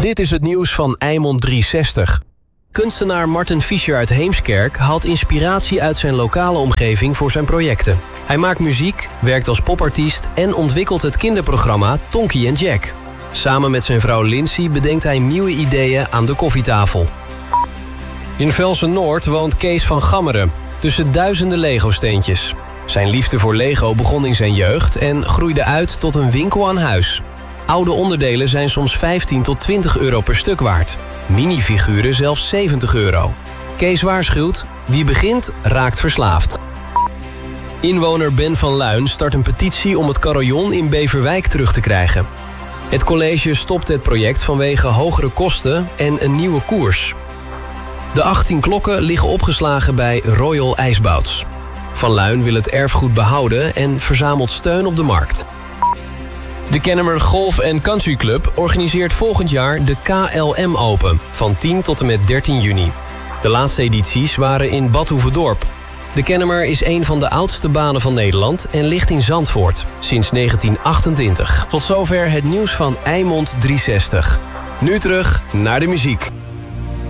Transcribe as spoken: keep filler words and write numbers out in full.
Dit is het nieuws van Eimond driehonderdzestig. Kunstenaar Martin Fischer uit Heemskerk haalt inspiratie uit zijn lokale omgeving voor zijn projecten. Hij maakt muziek, werkt als popartiest en ontwikkelt het kinderprogramma Tonky en Jack. Samen met zijn vrouw Lindsay bedenkt hij nieuwe ideeën aan de koffietafel. In Velsen-Noord woont Kees van Gammeren, tussen duizenden Lego-steentjes. Zijn liefde voor Lego begon in zijn jeugd en groeide uit tot een winkel aan huis. Oude onderdelen zijn soms vijftien tot twintig euro per stuk waard. Minifiguren zelfs zeventig euro. Kees waarschuwt, wie begint raakt verslaafd. Inwoner Ben van Luin start een petitie om het carillon in Beverwijk terug te krijgen. Het college stopt het project vanwege hogere kosten en een nieuwe koers. De achttien klokken liggen opgeslagen bij Royal IJsbouts. Van Luin wil het erfgoed behouden en verzamelt steun op de markt. De Kennemer Golf en Country Club organiseert volgend jaar de K L M Open van tien tot en met dertien juni. De laatste edities waren in Bad Hoeverdorp. De Kennemer is een van de oudste banen van Nederland en ligt in Zandvoort sinds negentien achtentwintig. Tot zover het nieuws van Eimond driehonderdzestig. Nu terug naar de muziek.